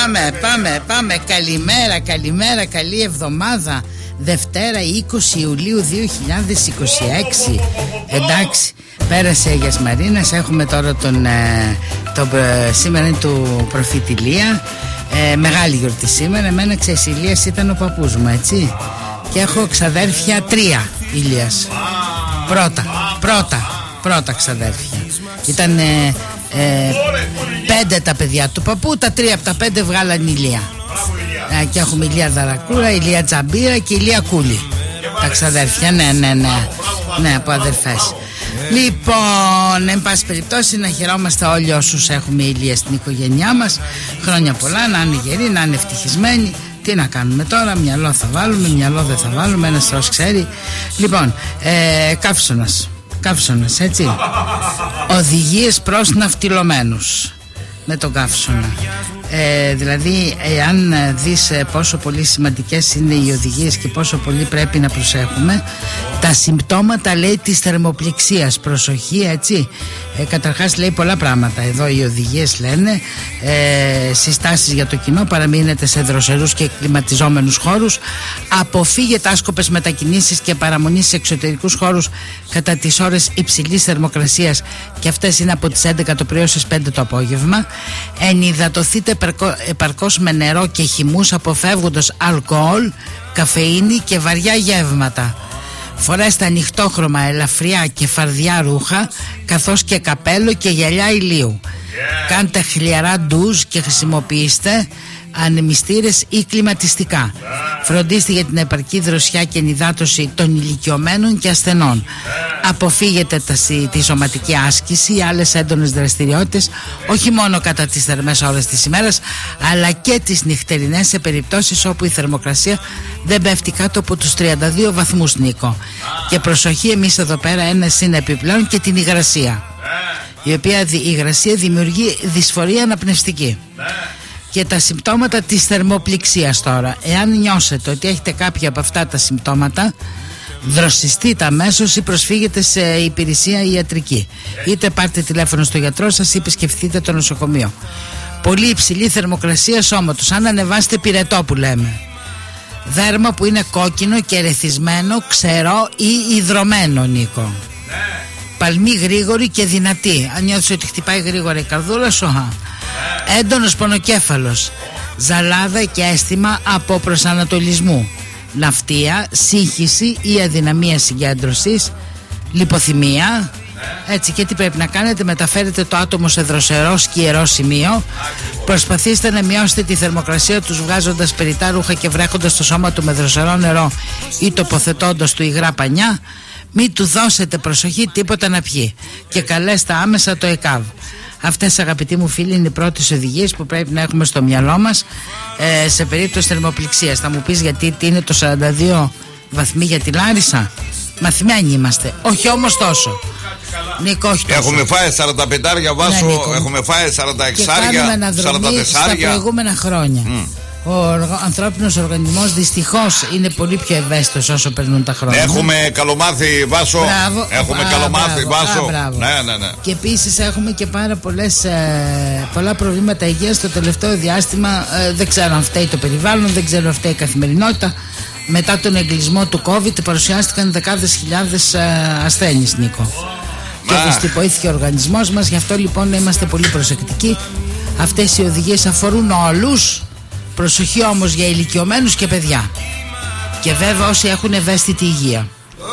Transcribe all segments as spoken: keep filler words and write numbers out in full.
πάμε, πάμε, πάμε. Καλημέρα, καλημέρα, καλή εβδομάδα. Δευτέρα είκοσι Ιουλίου δύο χιλιάδες είκοσι έξι. Εντάξει, πέρασε Αγίας Μαρίνας. Έχουμε τώρα τον, ε, τον ε, σήμερα είναι του προφήτη Ηλία. ε, Μεγάλη γιορτή σήμερα. Εμένα ξέρεις, Ηλίας ήταν ο παππούς μου, έτσι. Και έχω ξαδέρφια τρία Ηλίας. Πρώτα, πρώτα, πρώτα ξαδέρφια. Ήταν ε, ε, πέντε τα παιδιά του παππού. Τα τρία από τα πέντε βγάλαν Ηλία. Ε, και έχουμε Ηλία Δαρακούρα, Ηλία Τζαμπίρα και Ηλία Κούλη. Τα ξαδέρφια, ναι, ναι, ναι. Ναι, από αδερφές. Λοιπόν, εν πάση περιπτώσει, να χαιρόμαστε όλοι όσους έχουμε Ηλία στην οικογένειά μας. Χρόνια πολλά, να είναι γεροί, να είναι ευτυχισμένοι. Τι να κάνουμε τώρα, μυαλό θα βάλουμε, μυαλό δεν θα βάλουμε, ένας Θεός ξέρει. Λοιπόν, ε, καύσωνας, καύσωνας, έτσι. Οδηγίες προς ναυτιλωμένους με τον καύσωνα. Ε, δηλαδή, εάν δεις πόσο πολύ σημαντικές είναι οι οδηγίες και πόσο πολύ πρέπει να προσέχουμε, τα συμπτώματα, λέει, της θερμοπληξίας, προσοχή, έτσι. ε, Καταρχάς λέει πολλά πράγματα. Εδώ οι οδηγίες λένε ε, συστάσεις για το κοινό: παραμείνετε σε δροσερούς και κλιματιζόμενους χώρους, αποφύγετε άσκοπες μετακινήσεις και παραμονή σε εξωτερικούς χώρους κατά τις ώρες υψηλής θερμοκρασίας, και αυτές είναι από τις έντεκα το πρωί ως τις πέντε το απόγευμα. Ενυδατωθείτε επαρκώς με νερό και χυμούς, αποφεύγοντας αλκοόλ, καφεΐνη και βαριά γεύματα. Φορέστε ανοιχτόχρωμα, ελαφριά και φαρδιά ρούχα, καθώς και καπέλο και γυαλιά ηλίου. Yeah. Κάντε χλιαρά ντουζ και χρησιμοποιήστε ανεμιστήρες ή κλιματιστικά. Yeah. Φροντίστε για την επαρκή δροσιά και ενυδάτωση των ηλικιωμένων και ασθενών. Yeah. Αποφύγετε τα, τη σωματική άσκηση ή άλλες έντονες δραστηριότητες, όχι μόνο κατά τις θερμές ώρες της ημέρας, αλλά και τις νυχτερινές, σε περιπτώσεις όπου η θερμοκρασία δεν πέφτει κάτω από τους τριάντα δύο βαθμούς, Νίκο. Yeah. Και προσοχή, εμείς εδώ πέρα ένας είναι επιπλέον και την υγρασία, yeah. η οποία η υγρασία δημιουργεί δυσφορία αναπνευστική. Yeah. Και τα συμπτώματα της θερμοπληξίας τώρα. Εάν νιώσετε ότι έχετε κάποια από αυτά τα συμπτώματα, δροσιστείτε αμέσως ή προσφύγετε σε υπηρεσία ιατρική. Είτε πάρτε τηλέφωνο στο γιατρό σας ή επισκεφτείτε το νοσοκομείο. Πολύ υψηλή θερμοκρασία σώματος, αν ανεβάσετε πυρετό που λέμε. Δέρμα που είναι κόκκινο και ερεθισμένο, ξερό ή υδρωμένο, Νίκο. Παλμή γρήγορη και δυνατή. Αν νιώθεις ότι χτυπάει γρήγορα η καρδούλα σου, έντονος πονοκέφαλος, ζαλάδα και αίσθημα από προσανατολισμού, ναυτία, σύγχυση ή αδυναμία συγκέντρωσης, λιποθυμία. Έτσι, και τι πρέπει να κάνετε? Μεταφέρετε το άτομο σε δροσερό σκιερό σημείο. Προσπαθήστε να μειώσετε τη θερμοκρασία τους βγάζοντας περιττά ρούχα και βρέχοντας το σώμα του με δροσερό νερό ή τοποθετώντας του υγρά πανιά. Μην του δώσετε, προσοχή, τίποτα να πιει, και καλέστε άμεσα το ΕΚΑΒ. Αυτές, αγαπητοί μου φίλοι, είναι οι πρώτες οδηγίες που πρέπει να έχουμε στο μυαλό μας ε, σε περίπτωση θερμοπληξίας. Θα μου πεις γιατί, τι είναι το σαράντα δύο βαθμοί για τη Λάρισα? Μαθημένοι είμαστε, όχι όμως τόσο, Νίκο, όχι τόσο. Έχουμε φάει σαράντα πεντάρια Βάσο, ναι, έχουμε φάει σαράντα έξι, σαράντα τέσσερα στα προηγούμενα χρόνια. Mm. Ο οργ... ανθρώπινος οργανισμός δυστυχώς είναι πολύ πιο ευαίσθητος όσο περνούν τα χρόνια. Έχουμε καλομάθει, Βάσο. Μπράβο, έχουμε α, καλομάθει, μπράβο, Βάσο. Α, μπράβο. Ναι, ναι, ναι. Και επίσης έχουμε και πάρα πολλές, ε, πολλά προβλήματα υγείας το τελευταίο διάστημα. Ε, δεν ξέρω αν φταίει το περιβάλλον, δεν ξέρω αν φταίει η καθημερινότητα. Μετά τον εγκλεισμό του COVID παρουσιάστηκαν δεκάδες χιλιάδες ε, ασθένειες, Νίκο. Μα. Και δυστυχώθηκε ο οργανισμός μας. Γι' αυτό λοιπόν είμαστε πολύ προσεκτικοί. Αυτές οι οδηγίες αφορούν όλους. Προσοχή όμως για ηλικιωμένους και παιδιά. Και βέβαια όσοι έχουν ευαίσθητη υγεία.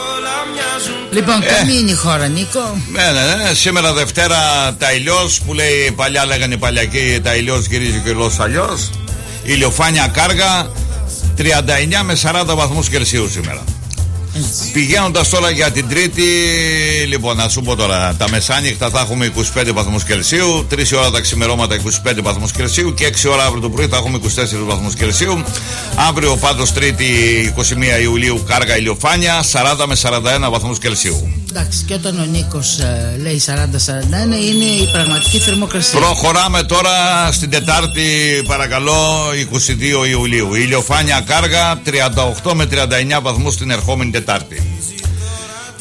Λοιπόν, ε, καλή είναι η χώρα, Νίκο. Ναι, ναι, ναι. Σήμερα Δευτέρα τα ηλιός που λέει, παλιά λέγανε οι παλιακοί, τα ηλιός γυρίζει και ηλιός αλλιώς. Ηλιοφάνεια κάργα, τριάντα εννιά με σαράντα βαθμούς Κελσίου σήμερα. Έτσι. Πηγαίνοντας τώρα για την Τρίτη, λοιπόν, να σου πω τώρα, τα μεσάνυχτα θα έχουμε είκοσι πέντε βαθμούς Κελσίου, τρεις η ώρα τα ξημερώματα είκοσι πέντε βαθμούς Κελσίου και έξι ώρα αύριο το πρωί θα έχουμε είκοσι τέσσερις βαθμούς Κελσίου. Αύριο πάντως Τρίτη είκοσι μία Ιουλίου κάργα ηλιοφάνεια, σαράντα με σαράντα ένα βαθμούς Κελσίου. Εντάξει, και όταν ο Νίκος ε, λέει σαράντα σαράντα ένα είναι η πραγματική θερμοκρασία. Προχωράμε τώρα στην Τετάρτη, παρακαλώ, είκοσι δύο Ιουλίου. Ηλιοφάνεια κάργα, τριάντα οκτώ με τριάντα εννιά βαθμούς την ερχόμενη Τετάρτη.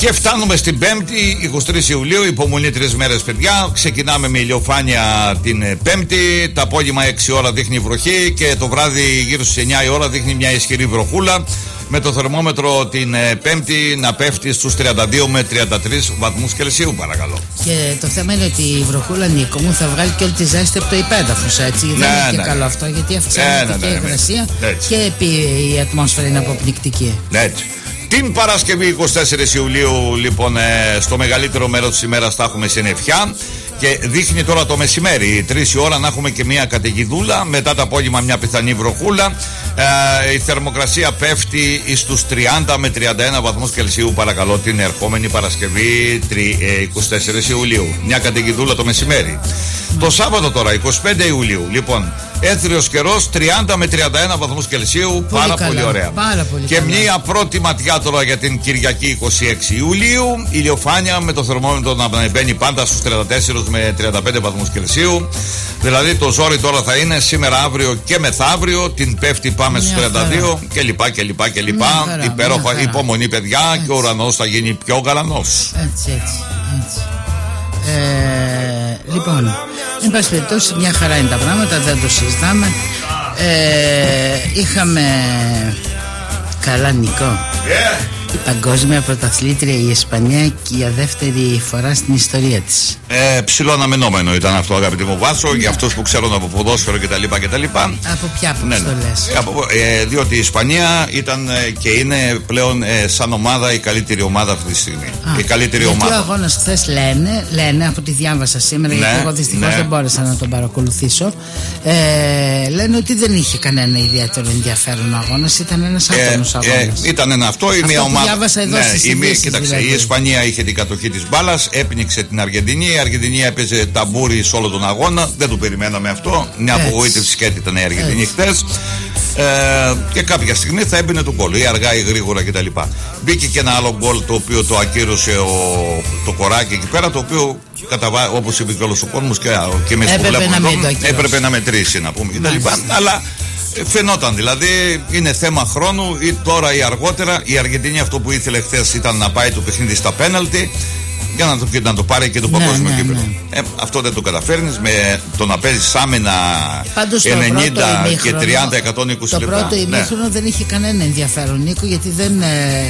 Και φτάνουμε στην Πέμπτη, εικοστή τρίτη Ιουλίου, υπομονή τρεις μέρες παιδιά. Ξεκινάμε με ηλιοφάνεια την Πέμπτη. Τα απόγευμα έξι ώρα δείχνει βροχή και το βράδυ γύρω στις εννιά η ώρα δείχνει μια ισχυρή βροχούλα. Με το θερμόμετρο την Πέμπτη να πέφτει στους τριάντα δύο με τριάντα τρεις βαθμούς Κελσίου, παρακαλώ. Και το θέμα είναι ότι η βροχούλα, Νίκο μου, θα βγάλει και όλη τη ζέστη από το υπέδαφος, έτσι. Ναι, δεν είναι ναι, και ναι. καλό αυτό, γιατί αυξάνεται ναι, ναι, και η υγρασία ναι, ναι. και η ατμόσφαιρα είναι αποπνικτική. Έτσι. Την Παρασκευή εικοστή τέταρτη Ιουλίου, λοιπόν, στο μεγαλύτερο μέρος της ημέρας θα έχουμε συννεφιά. Και δείχνει τώρα το μεσημέρι, τρεις η ώρα, να έχουμε και μια καταιγιδούλα. Μετά το απόγευμα μια πιθανή βροχούλα. Ε, η θερμοκρασία πέφτει στους τριάντα με τριάντα ένα βαθμούς Κελσίου, παρακαλώ, την ερχόμενη Παρασκευή εικοστή τέταρτη Ιουλίου. Μια καταιγιδούλα το μεσημέρι. Το Σάββατο τώρα, εικοστή πέμπτη Ιουλίου, λοιπόν, έθριος καιρός, τριάντα με τριάντα ένα βαθμούς Κελσίου. Πολύ πάρα καλά, πολύ ωραία. Πάρα πολύ και καλά. μια πρώτη ματιά τώρα για την Κυριακή εικοστή έκτη Ιουλίου. Ηλιοφάνεια με το θερμόμετρο να μπαίνει πάντα στους τριάντα τέσσερα με τριάντα πέντε βαθμούς Κελσίου. Δηλαδή το ζόρι τώρα θα είναι σήμερα, αύριο και μεθαύριο. Την Πέμπτη πάμε στους τριάντα δύο κλπ. κλπ, κλπ. Υπέροχα, υπομονή παιδιά, έτσι. Και ο ουρανός θα γίνει πιο γαλανός. Έτσι, έτσι, έτσι. Ε, λοιπόν, εν πάση περιπτώσει, μια χαρά είναι τα πράγματα, δεν το συζητάμε. Ε, είχαμε καλά, Νικό. Yeah. Η παγκόσμια πρωταθλήτρια η Ισπανία και για δεύτερη φορά στην ιστορία της. Ε, ψηλό αναμενόμενο ήταν αυτό, αγαπητοί μου Βάσο, ναι. Για αυτούς που ξέρουν από ποδόσφαιρο κτλ. κτλ. Από ποια που ναι, ναι. το λες? Ε, διότι η Ισπανία ήταν και είναι πλέον ε, σαν ομάδα η καλύτερη ομάδα αυτή τη στιγμή. Α, η καλύτερη γιατί ομάδα. Ο αγώνας χθες λένε, λένε, από τη διάβασα σήμερα, ναι, γιατί εγώ δυστυχώς ναι. δεν μπόρεσα να τον παρακολουθήσω. Ε, λένε ότι δεν είχε κανένα ιδιαίτερο ενδιαφέρον ο αγώνας, ήταν ένας άτομος ε, αγώνας. Ε, ήταν ένα αυτό, η μία ομάδα. Εδώ ναι, η, μία, κοίταξε, δηλαδή. Η Ισπανία είχε την κατοχή της μπάλας, έπνιξε την Αργεντινή. Η Αργεντινή έπαιζε ταμπούρι σε όλο τον αγώνα. Δεν το περιμέναμε αυτό. Μια απογοήτευση και ήταν η Αργεντινή χθες. Ε, και κάποια στιγμή θα έμπαινε το γκολ, ή αργά ή γρήγορα κτλ. Μπήκε και ένα άλλο γκολ το οποίο το ακύρωσε ο, το κοράκι εκεί πέρα. Το οποίο, όπως είπε και όλος ο κόσμος και, και εμείς που βλέπουμε εδώ, έπρεπε να μετρήσει, να πούμε κτλ. Αλλά φαινόταν, δηλαδή είναι θέμα χρόνου ή τώρα ή αργότερα. Η Αργεντινή αυτό που ήθελε χθες ήταν να πάει το παιχνίδι στα πέναλτι για να το, να το πάρει και το παγκόσμιο ναι, κύπελλο. Ναι. Ε, αυτό δεν το καταφέρνεις με το να παίζεις άμενα ενενήντα και τριάντα εκατόν είκοσι λεπτά. Το πρώτο ημίχρονο ναι. δεν είχε κανένα ενδιαφέρον, Νίκο, γιατί δεν,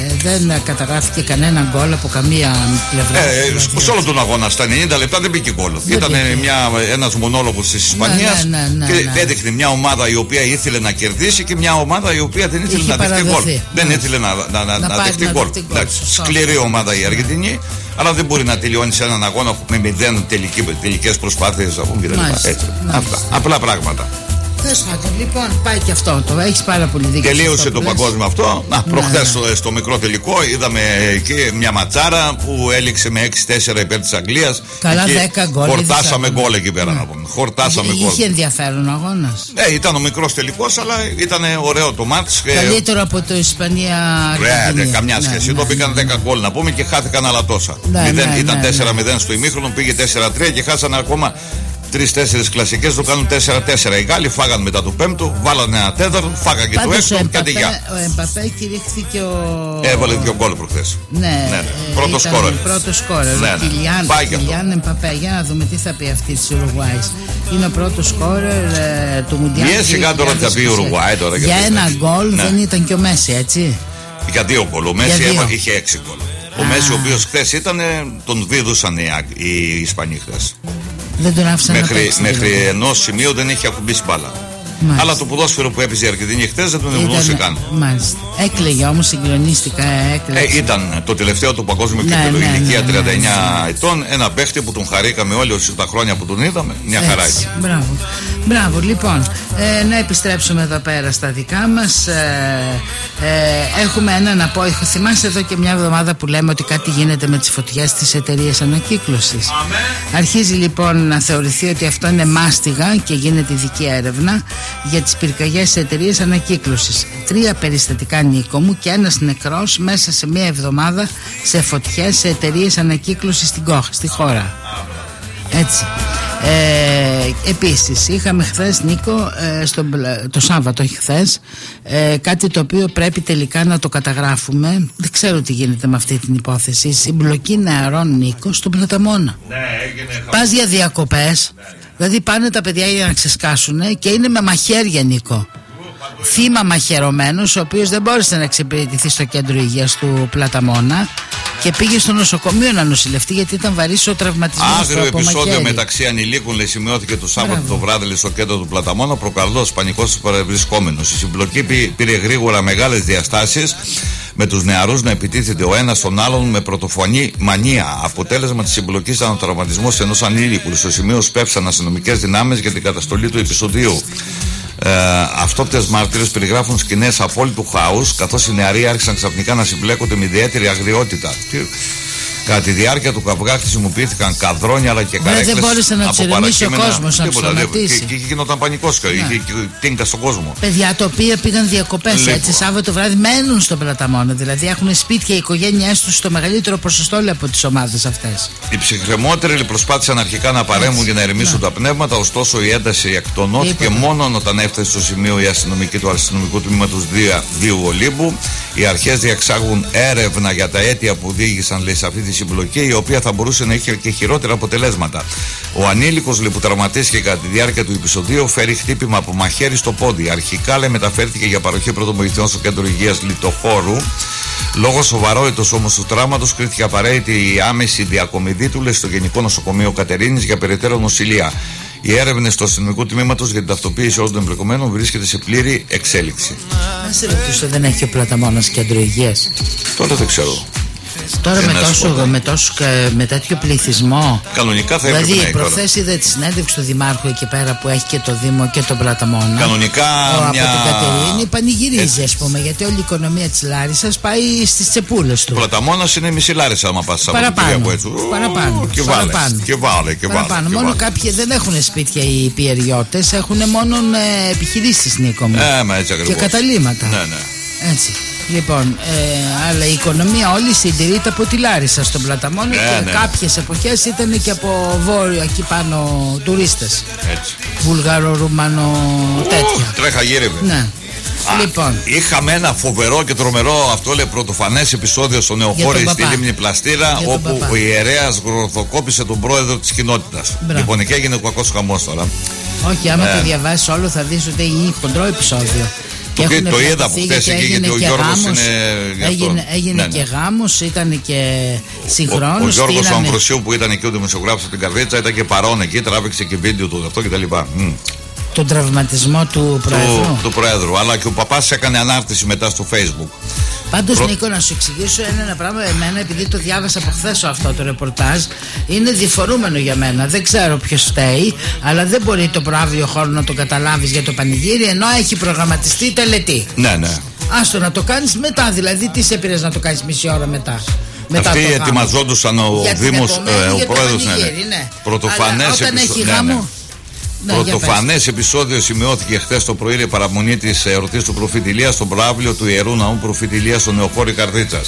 δεν καταγράφηκε κανένα γκολ από καμία πλευρά. Ε, σε όλο τον αγώνα στα ενενήντα λεπτά δεν μπήκε γκολ. Ήταν ένας μονόλογος της Ισπανίας ναι, ναι, ναι, ναι, ναι. και έδειχνε μια ομάδα η οποία ήθελε να κερδίσει και μια ομάδα η οποία δεν ήθελε είχε να δεχτεί γκολ. Ναι. Δεν ήθελε να, να, να, να, να δεχτεί γκολ. Σκληρή ομάδα η Αργεντινή. Αλλά δεν μπορεί να τελειώνει σε έναν αγώνα με μηδέν τελικές προσπάθειες από κτλ. Αυτά. Απλά πράγματα. Θες να το, λοιπόν, πάει και αυτό. Το έχεις πάρα πολύ δίκιο. Τελείωσε το παγκόσμιο αυτό. Να, προχθές ναι, ναι. Στο, στο μικρό τελικό είδαμε εκεί μια ματσάρα που έληξε με έξι τέσσερα υπέρ της Αγγλίας. Καλά, δέκα γκολ. Χορτάσαμε γκολ εκεί πέρα, ναι. να πούμε. Χορτάσαμε γκολ. Είχε ενδιαφέρον ο αγώνας. Ε, ήταν ο μικρός τελικός, αλλά ήταν ωραίο το μάτς. Καλύτερο από το Ισπανία. Ρε, καμιά σχέση. Ναι, το πήγαν ναι, δέκα γκολ να πούμε και χάθηκαν άλλα τόσα. Ήταν τέσσερα μηδέν στο ημίχρονο, πήγε τέσσερα τρία και χάσανε ακόμα τρεις-τέσσερις κλασικές, το κάνουν τέσσερα τέσσερα. Οι Γάλλοι φάγαν μετά το πέμπτο, βάλανε ένα τέταρτο, φάγαν και το έκτο και αντί για. Ο Εμπαπέ κηρύχθηκε ο. Έβαλε δύο γκολ προχθές. Ναι, ναι. Πρώτο σκόρερ. Πρώτο σκόρερ. Ναι, ναι. Κιλιάν Εμπαπέ. Για να δούμε τι θα πει αυτή τη Ουρουγουάης. Είναι ο πρώτος σκόρερ ε, του Μουντιάλ. Μια σιγά τώρα θα πει η Ουρουγουάη τώρα. Για ένα γκολ δεν ήταν και ο Μέση, έτσι. Για δύο γκολ. Ο Μέση είχε έξι γκολ. Ο Μέση, ο οποίος χθες ήταν, τον βίδουσαν οι Ισπανοί χθες. Δεν τον άφησαν μέχρι, να παίξει. Μέχρι ενός σημείου δεν είχε ακουμπήσει μπάλα. Μάλιστα. Αλλά το ποδόσφαιρο που έπαιζε η Αργεντινή χθες δεν τον ευνούσε καν. Μάλιστα. Έκλαιγε όμως, συγκλονίστηκα. Ε, ήταν το τελευταίο του παγκόσμιο κύπελλο. Ναι, ναι, ηλικία ναι, ναι, τριάντα εννιά ναι, ετών. Ένα παίχτη που τον χαρήκαμε όλοι όσοι τα χρόνια που τον είδαμε. Μια χαρά. Μπράβο. Μπράβο, λοιπόν. Ε, να επιστρέψουμε εδώ πέρα στα δικά μας. Ε, ε, έχουμε ένα να πω. Θυμάσαι εδώ και μια εβδομάδα που λέμε ότι κάτι γίνεται με τις φωτιές στις εταιρείες ανακύκλωσης. Αμέ. Αρχίζει λοιπόν να θεωρηθεί ότι αυτό είναι μάστιγα και γίνεται ειδική έρευνα για τις πυρκαγιές σε εταιρείες ανακύκλωσης. Τρία περιστατικά, Νίκο μου, και ένας νεκρός μέσα σε μία εβδομάδα σε φωτιές σε εταιρείες ανακύκλωσης στην, στη χώρα. Έτσι. Ε, επίσης είχαμε χθες, Νίκο, ε, στο, το Σάββατο χθες, ε, κάτι το οποίο πρέπει τελικά να το καταγράφουμε. Δεν ξέρω τι γίνεται με αυτή την υπόθεση. Η συμπλοκή νεαρών, Νίκο, στον Πλαταμόνα. Ναι, έγινε. Πας για διακοπές, ναι, ναι. Δηλαδή πάνε τα παιδιά για να ξεσκάσουν και είναι με μαχαίρια, Νίκο. Θύμα μαχαιρωμένος, ο οποίος δεν μπόρεσε να εξυπηρετηθεί στο κέντρο υγείας του Πλαταμόνα και πήγε στο νοσοκομείο να νοσηλευτεί γιατί ήταν βαρύς ο τραυματισμός του από μαχαίρι. Άγριο επεισόδιο μεταξύ ανηλίκων, λέει, σημειώθηκε το Σάββατο Μπράβο. το βράδυ, λέει, στο κέντρο του Πλαταμόνα, προκαλώντας πανικό στους παρευρισκόμενους. Η συμπλοκή πήρε γρήγορα μεγάλες διαστάσεις, με τους νεαρούς να επιτίθεται ο ένας στον άλλον με πρωτοφανή μανία. Αποτέλεσμα της συμπλοκής ήταν ο τραυματισμός ενός ανήλικου. Στο σημείο σπεύσαν αστυνομικές δυνάμεις για την καταστολή του επεισοδίου. Ε, αυτόπτες μάρτυρες περιγράφουν σκηνές απόλυτου χάους, καθώς οι νεαροί άρχισαν ξαφνικά να συμπλέκονται με ιδιαίτερη αγριότητα. Κατά τη διάρκεια του καυγά χρησιμοποιήθηκαν καδρόνια αλλά και καρέκλες. Δεν μπόρεσε να του ηρεμήσει ο κόσμος, να του σταματήσει. Και εκεί γινόταν πανικός, είχε τίνκα στον κόσμο. Παιδιά τα οποία πήγαν διακοπές, λοιπόν, έτσι Σάββατο βράδυ, μένουν στον Πλαταμόνα. Δηλαδή έχουν σπίτια οι οικογένειές τους στο μεγαλύτερο ποσοστό από τις ομάδες αυτές. Οι ψυχρεμότεροι προσπάθησαν αρχικά να παρέμβουν για να ηρεμήσουν τα πνεύματα, ωστόσο η ένταση εκτονώθηκε μόνο όταν έφτασε στο σημείο η αστυνομική του αστυνομικού τμήματος δύο Ολύμπου. Οι αρχές διεξάγουν έρευνα για τα αίτια που οδήγησαν, λέει, σε αυτή τη συμπλοκή, η οποία θα μπορούσε να έχει και χειρότερα αποτελέσματα. Ο ανήλικος, λέει, που τραυματίστηκε κατά τη διάρκεια του επεισοδίου φέρει χτύπημα από μαχαίρι στο πόδι. Αρχικά, λέει, μεταφέρθηκε για παροχή πρώτων βοηθειών στο κέντρο υγείας Λιτοχώρου. Λόγω σοβαρότητος όμως του τραύματος κρίθηκε απαραίτητη η άμεση διακομιδή του, λέει, στο Γενικό Νοσοκομείο Κατερίνης για περαιτέρω νοσηλεία. Οι έρευνες του αστυνομικού τμήματος για την ταυτοποίηση όλων των εμπλεκομένων βρίσκεται σε πλήρη εξέλιξη. Να σε ρωτήσω, δεν έχει ο Πλαταμόνας κέντρο υγείας? Τώρα δεν ξέρω. Τώρα με τόσο, με, τόσο, με τέτοιο πληθυσμό. Κανονικά θα έπρεπε. Δηλαδή, προχθές είδα τη συνέντευξη του Δημάρχου εκεί πέρα που έχει και το Δήμο και τον Πλαταμόνα. Κανονικά. Ο, μια... Από την Κατερίνη πανηγυρίζει, ας πούμε, γιατί όλη η οικονομία της Λάρισσας πάει στις τσεπούλες του. Ο Πλαταμόνας είναι μισή Λάρισα, άμα πας από παραπάνω. Έτσι. Παραπάνω. Και βάλε. Και βάλε. Και παραπάνω. Και μόνο βάλε. Κάποιοι δεν έχουν σπίτια οι πιεριώτες, έχουν μόνο ε, επιχειρήσεις, Νίκο μου. Ε, μα έτσι ακριβώς. Και καταλήμματα. Ναι, ναι. Έτσι. Λοιπόν, ε, αλλά η οικονομία όλη συντηρείται από τη Λάρισα στον Πλαταμόνα, ναι, και ναι. κάποιες εποχές ήταν και από βόρειο εκεί πάνω τουρίστες. Έτσι. Βουλγάρο, Ρουμάνο, τέτοια. Τρέχα γύρευε. Ναι. Α, λοιπόν. Είχαμε ένα φοβερό και τρομερό, αυτό λέει, πρωτοφανές επεισόδιο στο Νεοχώρι στη Λίμνη Πλαστήρα, όπου ο ιερέας γροθοκόπησε τον πρόεδρο της κοινότητας. Λοιπόν, εκεί έγινε ο κακός χαμός τώρα. Όχι, άμα ε. το διαβάσεις όλο θα δεις ότι είναι χοντρό επεισόδιο. Το, και το είδα από χθες εκεί, γιατί ο Γιώργος γάμος, είναι. Έγινε, έγινε ναι, ναι. και γάμος, ήταν και συγχρόνως. Ο, ο Γιώργος στείνανε... ο Αμβροσίου, που ήταν εκεί ο δημοσιογράφος από την Καρδίτσα, ήταν και παρόν εκεί, τράβηξε και βίντεο του αυτό κτλ. Mm. Τον τραυματισμό του Προέδρου. Του, του Προέδρου, αλλά και ο παπάς έκανε ανάρτηση μετά στο Facebook. Πάντως, Προ... Νίκο, να σου εξηγήσω ένα πράγμα. Εμένα, επειδή το διάβασα από χθες αυτό το ρεπορτάζ, είναι διφορούμενο για μένα. Δεν ξέρω ποιος φταίει, αλλά δεν μπορεί το προαύριο χώρο να το καταλάβεις για το πανηγύρι, ενώ έχει προγραμματιστεί τελετή. Ναι, ναι. Άστο να το κάνεις μετά, δηλαδή τι σε πήρες να το κάνεις μισή ώρα μετά. μετά Αυτοί ετοιμαζόντουσαν ο Δήμος, ε, ο Πρόεδρος. Ναι, ναι. Πρωτοφανές επεισόδιο. Ναι, πρωτοφανές επεισόδιο σημειώθηκε χθες το πρωί, η παραμονή της εορτής του Προφήτη Ηλίας στον προαύλιο του Ιερού Ναού Προφήτη Ηλίας στο Νεοχώρι Καρδίτσας.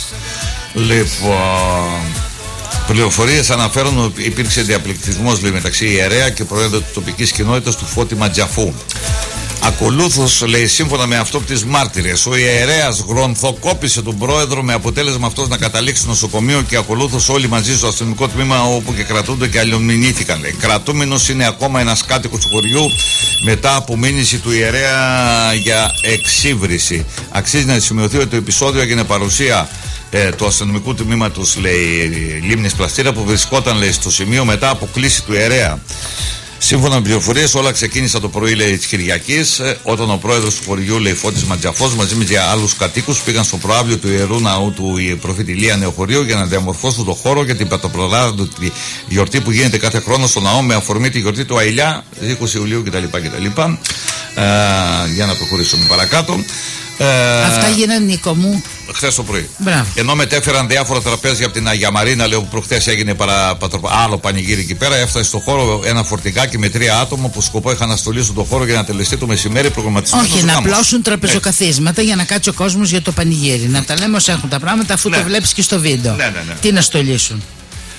Λοιπόν, πληροφορίες αναφέρουν ότι υπήρξε διαπληκτισμός, λέει, μεταξύ ιερέα και προέδρου της τοπικής κοινότητας του Φώτη Ματζαφού. Ακολούθως, λέει, σύμφωνα με αυτόπτες μάρτυρες, ο ιερέας γρονθοκόπησε τον πρόεδρο με αποτέλεσμα αυτός να καταλήξει στο νοσοκομείο και ακολούθως όλοι μαζί στο αστυνομικό τμήμα, όπου και κρατούνται και αλληλομηνήθηκαν. Κρατούμενος είναι ακόμα ένας κάτοικος του χωριού μετά από μήνυση του ιερέα για εξύβριση. Αξίζει να σημειωθεί ότι το επεισόδιο έγινε παρουσία ε, του αστυνομικού τμήματος, λέει, Λίμνης Πλαστήρα, που βρισκόταν, λέει, στο σημείο μετά από κλήση του ιερέα. Σύμφωνα με πληροφορίες, όλα ξεκίνησαν το πρωί, λέει, της Κυριακής, όταν ο πρόεδρος του χωριού, λέει, Φώτης Ματζαφός, μαζί με άλλους κατοίκους πήγαν στο προαύλιο του Ιερού Ναού του Προφήτη Ηλία Νεοχωρίου για να διαμορφώσουν το χώρο για την πρωτοπρολάβητη γιορτή που γίνεται κάθε χρόνο στο ναό με αφορμή τη γιορτή του Αηλιά, είκοσι Ιουλίου κτλ. κτλ. Ε, για να προχωρήσουμε παρακάτω. Ε, Αυτά γίνανε, Νίκο μου, χθες το πρωί. Μπράβο. Ενώ μετέφεραν διάφορα τραπέζια από την Αγία Μαρίνα, λέω, που προχθές έγινε παρα, πατρο, άλλο πανηγύρι εκεί πέρα. Έφτασε στο χώρο ένα φορτηγάκι με τρία άτομα που σκοπό είχαν να στολίσουν το χώρο για να τελεστεί το μεσημέρι προγραμματισμένο. Όχι, να απλώσουν τραπεζοκαθίσματα για να κάτσει ο κόσμος για το πανηγύρι. Να τα λέμε όσο έχουν τα πράγματα, αφού ναι. το βλέπεις και στο βίντεο. Ναι, ναι, ναι. Τι να στολίσουν.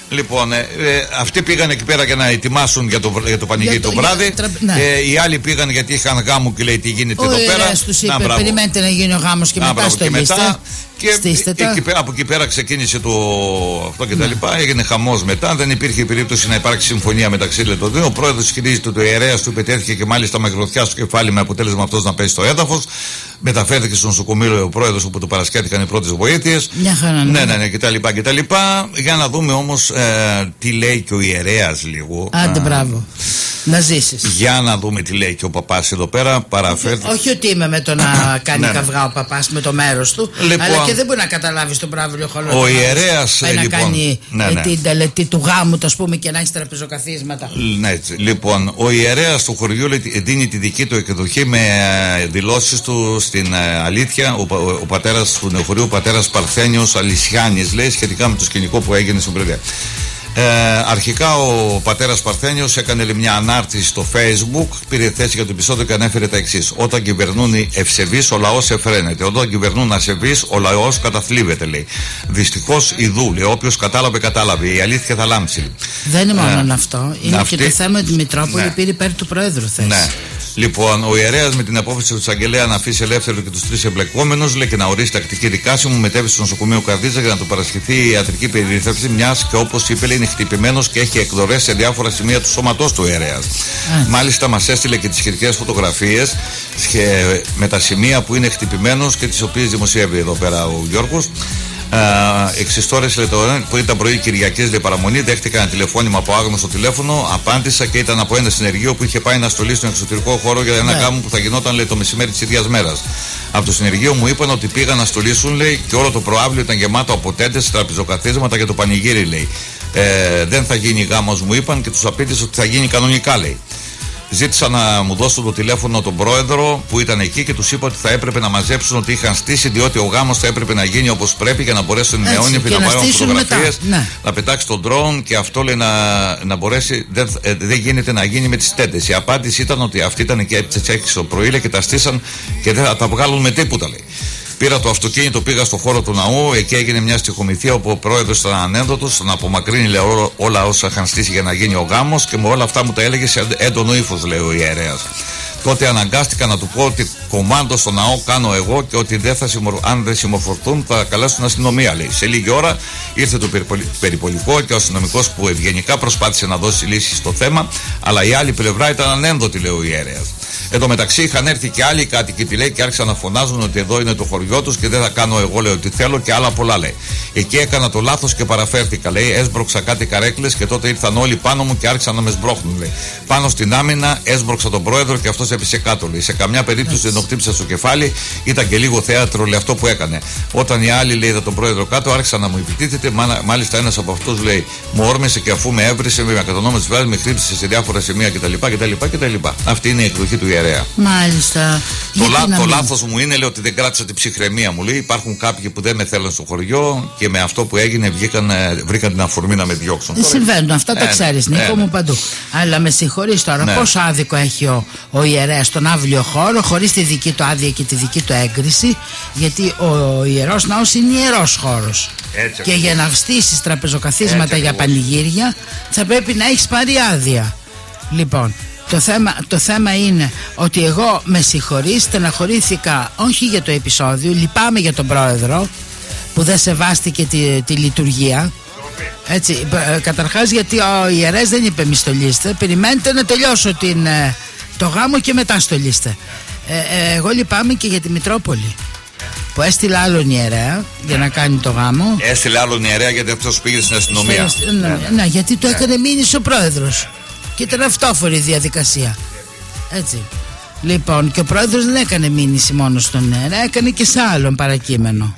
Λοιπόν, ε, ε, αυτοί πήγαν εκεί πέρα για να ετοιμάσουν για το, για το πανηγύρι το, το βράδυ. Τρα... Ναι. Ε, οι άλλοι πήγαν γιατί είχαν γάμο και λέει τι γίνεται ο εδώ πέρα. Τους είπε, να, περιμένετε να γίνει ο γάμος και να, μετά στο λίστε. Και εκεί, από εκεί πέρα ξεκίνησε το αυτό και τα λοιπά. Έγινε χαμός μετά. Δεν υπήρχε περίπτωση να υπάρξει συμφωνία μεταξύ των δύο. Ο πρόεδρος χειρίζεται το ιερέας του, υπετέθηκε και μάλιστα με γροθιά στο κεφάλι με αποτέλεσμα αυτός να πέσει στο έδαφος. Μεταφέρθηκε στο νοσοκομείο ο πρόεδρος όπου του παρασκέθηκαν οι πρώτες βοήθειες. Ναι, ναι, ναι, κτλ. κτλ. Για να δούμε όμως ε, τι λέει και ο ιερέας λίγο. Άντε, μπράβο. Να ζήσεις. Για να δούμε τι λέει και ο παπάς εδώ πέρα. Παραφέρθηκε. Όχι, όχι ότι είμαι με το να κάνει ναι, καυγά ο παπάς με το μέρος του. Λοιπόν, αλλά και δεν μπορεί να καταλάβει τον Παύλιο Χολό. Ο ιερέας πάει λοιπόν, να κάνει ναι, ναι. την τελετή του γάμου, το πούμε, και να έχει τραπεζοκαθίσματα. Ναι, έτσι. Λοιπόν, ο ιερέας του χωριού δίνει τη δική του εκδοχή με δηλώσεις του στην αλήθεια. Ο, ο, ο πατέρας του νεοχωρίου, ο πατέρας Παρθένιος Αλυσιάνης, λέει σχετικά με το σκηνικό που έγινε στην Πρεδία. Ε, αρχικά ο πατέρας Παρθένιος έκανε μια ανάρτηση στο Facebook, πήρε θέση για το επεισόδιο και ανέφερε τα εξής: όταν κυβερνούν οι ευσεβείς, ο λαός εφραίνεται. Όταν κυβερνούν ασεβείς, ο λαός καταθλίβεται, λέει. Δυστυχώς ιδού, λέει. Όποιος κατάλαβε, κατάλαβε. Η αλήθεια θα λάμψει. Δεν είναι μόνο ε, αυτό. Είναι αυτή... και το θέμα ότι η Μητρόπολη ναι. πήρε υπέρ του Προέδρου θέση. Ναι. Λοιπόν, ο ιερέας με την απόφαση του εισαγγελέα να αφήσει ελεύθερο και τους τρεις εμπλεκόμενους, λέει, και να ορίσει τακτική δικάσιμο, μετέβη στο νοσοκομείο Καρδίτσα για να του παρασχεθεί η ιατρική περίθαλψη, μιας και όπως είπε, λέει, είναι χτυπημένος και έχει εκδορές σε διάφορα σημεία του σώματός του ιερέας. Mm. Μάλιστα, μας έστειλε και τις σχετικές φωτογραφίες με τα σημεία που είναι χτυπημένος και τις οποίες δημοσιεύει εδώ πέρα ο Γιώργος. Εξιστόρες λεπτομέρειες που ήταν πρωί Κυριακής, λέει, παραμονή. Δέχτηκα ένα τηλεφώνημα από άγνωστο τηλέφωνο. Απάντησα και ήταν από ένα συνεργείο που είχε πάει να στολίσει στον εξωτερικό χώρο για ένα yeah. γάμο που θα γινόταν, λέει, το μεσημέρι της ίδιας μέρας. Από το συνεργείο μου είπαν ότι πήγαν να στολίσουν, λέει, και όλο το προάβλιο ήταν γεμάτο από τέντες, τραπεζοκαθίσματα για το πανηγύρι, λέει. Ε, δεν θα γίνει γάμος, μου είπαν, και τους απήντησε ότι θα γίνει κανονικά, λέει. Ζήτησα να μου δώσουν το τηλέφωνο τον πρόεδρο που ήταν εκεί και τους είπα ότι θα έπρεπε να μαζέψουν ότι είχαν στήσει, διότι ο γάμος θα έπρεπε να γίνει όπως πρέπει για να μπορέσουν οι νεόνυφοι να πάρουν φωτογραφίες, ναι. να πετάξει τον ντρόουν και αυτό, λέει, να, να μπορέσει. Δεν, ε, δεν γίνεται να γίνει με τις τέντες. Η απάντηση ήταν ότι αυτή ήταν και έτσι έξι το πρωί, λέει, και τα στήσαν και δεν θα τα βγάλουν με τίποτα, λέει. Πήρα το αυτοκίνητο, πήγα στο χώρο του ναού. Εκεί έγινε μια στοιχομηθεία όπου ο πρόεδρος ήταν ανένδοτος να απομακρύνει, λέει, όλα, όλα όσα είχαν στήσει για να γίνει ο γάμος, και με όλα αυτά μου τα έλεγε σε έντονο ύφος, λέει ο ιερέας. Τότε αναγκάστηκα να του πω ότι κομμάντο στο ναό κάνω εγώ και ότι δεν θα συμμορ... αν δεν συμμορφωθούν θα καλέσουν την αστυνομία, λέει. Σε λίγη ώρα ήρθε το περιπολικό και ο αστυνομικός που ευγενικά προσπάθησε να δώσει λύση στο θέμα, αλλά η άλλη πλευρά ήταν ανένδοτη, λέει ο ιερέας. Εν τω μεταξύ είχαν έρθει και άλλοι κάτοικοι, τη λέει, και άρχισαν να φωνάζουν ότι εδώ είναι το χωριό τους και δεν θα κάνω εγώ, λέει, ότι θέλω, και άλλα πολλά, λέει. Εκεί έκανα το λάθος και παραφέρθηκα, λέει. Έσμπρωξα κάτι καρέκλες και τότε ήρθαν όλοι πάνω μου και άρχισαν να με σμπρώχνουν, λέει. Πάνω στην άμυνα έσμπρωξα τον πρόεδρο και αυτός έπεσε κάτω, λέει. Σε καμιά περίπτωση δεν τον χτύπησα στο κεφάλι, ήταν και λίγο θέατρο, λέει, αυτό που έκανε. Όταν οι άλλοι, λέει, είδα τον πρόεδρο κάτω, άρχισαν να μου επιτίθεται. Μάλιστα ένας από αυτούς, λέει, μου όρμησε και αφού με έβρισε με κατονόμες βράδυ, με χτύπησε σε διάφορα σημεία κτλ. κτλ. Αυτή είναι η εκδοχή του ιερέα. Μάλιστα. Το, λά, το λάθος μου είναι, λέει, ότι δεν κράτησα την ψυχραιμία μου, λέει. Υπάρχουν κάποιοι που δεν με θέλουν στο χωριό και με αυτό που έγινε βγήκαν, βρήκαν την αφορμή να με διώξουν. Συμβαίνουν αυτά, τα ε, ξέρεις, Νίκο ε, μου, παντού. Αλλά με συγχωρείς τώρα, ναι. πόσο άδικο έχει ο, ο ιερέας στον αύλιο χώρο, χωρίς τη δική του άδεια και τη δική του έγκριση, γιατί ο ιερός ναός είναι ιερός χώρος. Έτσι, και για να στήσεις τραπεζοκαθίσματα έτσι, για πανηγύρια θα πρέπει να έχεις πάρει άδεια. Λοιπόν, Το θέμα, το θέμα είναι ότι εγώ, με συγχωρείς, στεναχωρήθηκα όχι για το επεισόδιο, λυπάμαι για τον πρόεδρο που δεν σεβάστηκε τη, τη λειτουργία. Έτσι, καταρχάς γιατί ο ιερέας δεν είπε μη στολίστε, περιμένετε να τελειώσω την, το γάμο και μετά στολίστε. Ε, ε, εγώ λυπάμαι και για τη Μητρόπολη που έστειλε άλλον ιερέα για να κάνει το γάμο. Έστειλε άλλον ιερέα γιατί αυτός πήγε στην αστυνομία. Στο, ναι, ναι, ναι, γιατί του έκανε μήνυση ο πρόεδρος. Και ήταν αυτόφορη η διαδικασία. Έτσι. Λοιπόν, και ο πρόεδρος δεν έκανε μήνυση μόνο στον ιερέα, έκανε και σε άλλον παρακείμενο.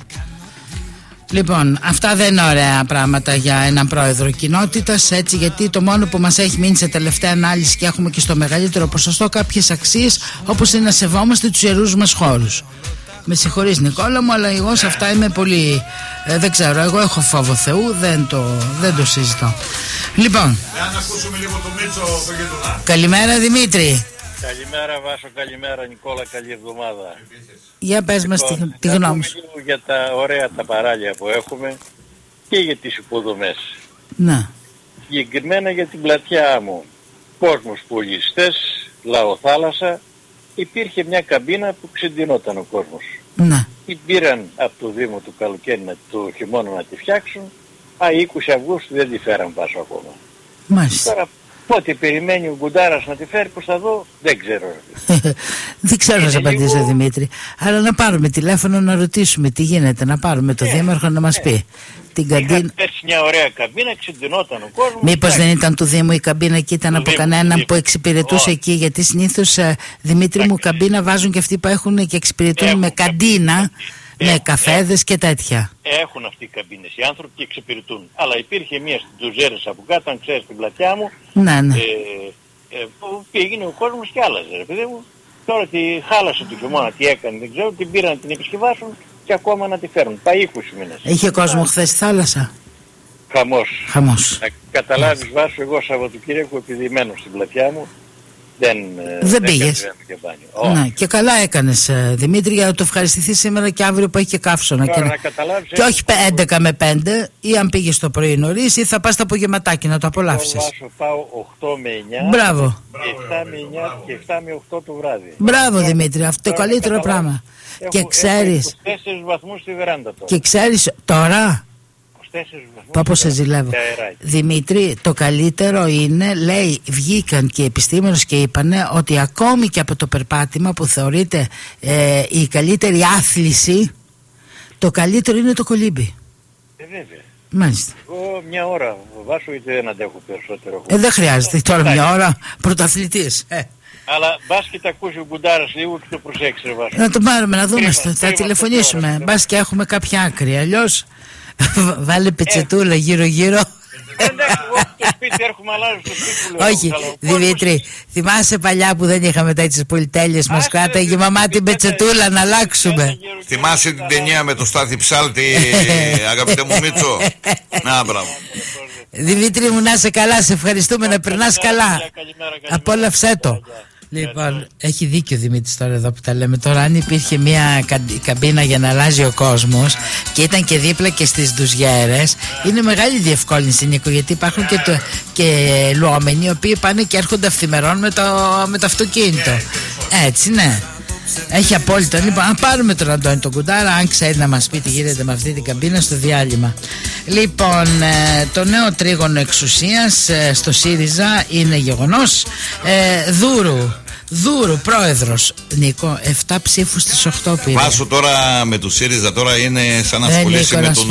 Λοιπόν, αυτά δεν είναι ωραία πράγματα για έναν πρόεδρο κοινότητας, έτσι, γιατί το μόνο που μας έχει μείνει σε τελευταία ανάλυση και έχουμε και στο μεγαλύτερο ποσοστό κάποιες αξίες, όπως είναι να σεβόμαστε τους ιερούς μας χώρους. Με συγχωρείς, Νικόλα μου, αλλά εγώ σε αυτά είμαι πολύ, ε, δεν ξέρω, εγώ έχω φόβο Θεού, δεν το, δεν το συζητώ. Λοιπόν, να ακούσουμε λίγο το Μίτσο το γειτονά. Καλημέρα, Δημήτρη. Καλημέρα, Βάσο, καλημέρα, Νικόλα, καλή εβδομάδα. Για πες μας τη, τη γνώμη σου. Για τα ωραία τα παράλια που έχουμε και για τις υποδομές. Να. συγκεκριμένα για την πλατιά μου. Κόσμος, πολιστές, λαοθάλασσα, υπήρχε μια καμπίνα που ξεντινόταν ο κόσμος. Ναι. Την πήραν από το Δήμο του καλοκαίρι το χειμώνα να τη φτιάξουν, α, είκοσι Αυγούστου δεν τη φέραν πάσο ακόμα. Μάλιστα. Τώρα πότε περιμένει ο Γκουντάρας να τη φέρει, πως θα δω, δεν ξέρω. Δεν ξέρω να σε απαντήσω, λίγο... Δημήτρη. Αλλά να πάρουμε τηλέφωνο να ρωτήσουμε τι γίνεται, να πάρουμε το ε, Δήμαρχο να μας ε, πει. Την καμπίνα... πέρσι μια ωραία καμπίνα, ξεντινόταν ο κόσμος. Μήπως δεν ήταν του Δήμου η καμπίνα και ήταν από κανέναν που εξυπηρετούσε oh. εκεί, γιατί συνήθως, Δημήτρη μου, καμπίνα βάζουν και αυτοί που έχουν και εξυπηρετούν έχουν με καντίνα, με έχουν, καφέδες έχουν, και τέτοια. Έχουν αυτοί οι καμπίνες οι άνθρωποι και εξυπηρετούν. Αλλά υπήρχε μια στην Τουζέρες από κάτω, αν ξέρεις την πλατιά μου, ναι, ναι. Ε, ε, που πήγαινε ο κόσμος και άλλαζε, ρε παιδί μου. Τώρα τη χάλασε του χειμώνα, τι έκανε, δεν ξέρω, την πήραν να την επισκευάσουν και ακόμα να τη φέρουν. Πάει είκοσι μήνες. Είχε κόσμο χθες στη θάλασσα. Χαμός. Χαμός. Να καταλάβεις, Βάσο, εγώ Σαββατοκύριακο επειδή μένω στην πλατιά μου, δεν, δεν πήγες. Ναι, και καλά έκανες, Δημήτρη, για να το ευχαριστηθείς σήμερα και αύριο που έχει και καύσωνα. Τώρα, και, να καταλάβεις, και όχι έντεκα με πέντε, ή αν πήγες το πρωί νωρίς, ή θα πας το απογευματάκι να το απολαύσεις. Εγώ, Βάσο, πάω οκτώ με εννιά. Μπράβο. Και εφτά με εννιά και εφτά με οκτώ το βράδυ. Μπράβο, τώρα, Δημήτρη, αυτό το καλύτερο πράγμα. Έχω, και ξέρεις. είκοσι τέσσερις βαθμούς στη βεράντα τώρα. Και ξέρεις τώρα. Πόπο σε ζηλεύω. Δημήτρη, το καλύτερο είναι, λέει, βγήκαν και οι επιστήμονες και είπανε ότι ακόμη και από το περπάτημα που θεωρείται ε, η καλύτερη άθληση, το καλύτερο είναι το κολύμπι. Ε, βέβαια. Μάλιστα. Εγώ μια ώρα Βάσο, είτε δεν αντέχω περισσότερο. Ε, δεν χρειάζεται τώρα μια ώρα, πρωταθλητής. Ε. Αλλά μπας και τα ακούσει ο Γκουντάρας λίγο και το προσέξει, ρε Βάσο. Να το πάρουμε, να δούμε, Κρίμα, θα τηλεφωνήσουμε. Μπας και έχουμε κάποια άκρη, αλλιώς βάλε πετσετούλα γύρω-γύρω. Εντάξει, εγώ στο σπίτι έρχομαι, αλλάζω στο σπίτι που λέω. Όχι, Δημήτρη, θυμάσαι παλιά που δεν είχαμε τέτοιες πολυτέλειες, μας κράταγε η μαμά την πετσετούλα να αλλάξουμε. Θυμάσαι την ταινία με το Στάθη Ψάλτη, αγαπητέ μου Μίτσο? Να, μπράβο. Δημήτρη μου, να είσαι καλά, σε ευχαριστούμε, να περνάς καλά. Απόλαυσέ το. Λοιπόν, έχει δίκιο ο Δημήτρης τώρα εδώ που τα λέμε. Τώρα, αν υπήρχε μια καμπίνα για να αλλάζει ο κόσμος και ήταν και δίπλα και στις ντουζιέρες, είναι μεγάλη διευκόλυνση, Νίκο, γιατί υπάρχουν και, το, και λουόμενοι οι οποίοι πάνε και έρχονται αυθημερών με το, με το αυτοκίνητο. Έτσι, ναι. Έχει απόλυτο. Λοιπόν, να πάρουμε τον Αντώνη τον Κουντάρα, αν ξέρει να μας πει τι γίνεται με αυτή την καμπίνα στο διάλειμμα. Λοιπόν, το νέο τρίγωνο εξουσίας στο ΣΥΡΙΖΑ είναι γεγονός. ε, Δούρου Δούρου, πρόεδρος, Νίκο, εφτά ψήφους στις οκτώ πήρε. Πάσο τώρα με του ΣΥΡΙΖΑ τώρα είναι σαν να ασχολήσει με τον